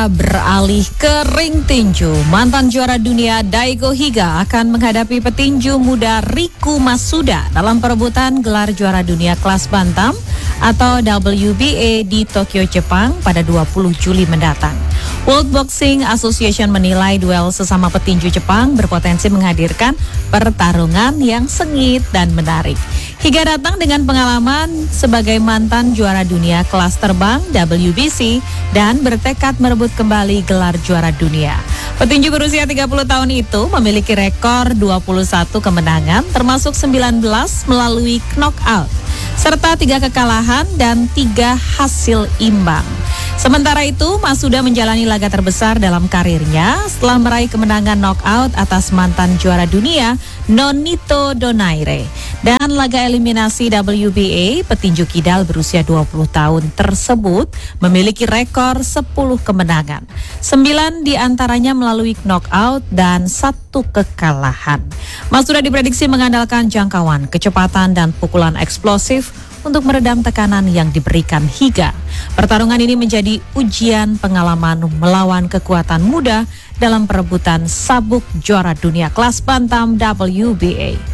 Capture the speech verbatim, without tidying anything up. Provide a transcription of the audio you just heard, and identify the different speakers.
Speaker 1: Kita beralih ke ring tinju. Mantan juara dunia Daigo Higa akan menghadapi petinju muda Riku Masuda dalam perebutan gelar juara dunia kelas bantam atau W B A di Tokyo, Jepang pada dua puluh Juli mendatang. World Boxing Association menilai duel sesama petinju Jepang berpotensi menghadirkan pertarungan yang sengit dan menarik. Higa datang dengan pengalaman sebagai mantan juara dunia kelas terbang W B C dan bertekad merebut kembali gelar juara dunia. Petinju berusia tiga puluh tahun itu memiliki rekor dua puluh satu kemenangan termasuk sembilan belas melalui knockout serta tiga kekalahan dan tiga hasil imbang. Sementara itu, Masuda menjalani laga terbesar dalam karirnya setelah meraih kemenangan knockout atas mantan juara dunia Nonito Donaire. Dan laga eliminasi W B A, petinju kidal berusia dua puluh tahun tersebut memiliki rekor sepuluh kemenangan. sembilan diantaranya melalui knockout dan satu kekalahan. Masuda diprediksi mengandalkan jangkauan, kecepatan, dan pukulan eksplosif untuk meredam tekanan yang diberikan Higa. Pertarungan ini menjadi ujian pengalaman melawan kekuatan muda dalam perebutan sabuk juara dunia kelas bantam W B A.